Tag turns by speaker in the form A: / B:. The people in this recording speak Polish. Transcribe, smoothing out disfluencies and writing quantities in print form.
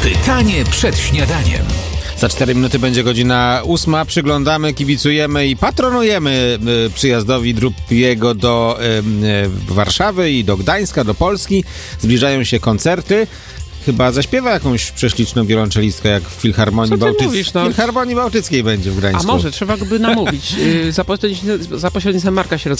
A: Pytanie przed śniadaniem.
B: Za 4 minuty będzie godzina 8. Przyglądamy, kibicujemy i patronujemy przyjazdowi Drupiego do Warszawy i do Gdańska, do Polski. Zbliżają się koncerty. Chyba zaśpiewa jakąś prześliczną wiolonczelistkę, jak w Filharmonii Bałtyckiej. W Filharmonii Bałtyckiej będzie w Gdańsku.
C: A może trzeba go by namówić za pośrednictwem Marka Sierockiego.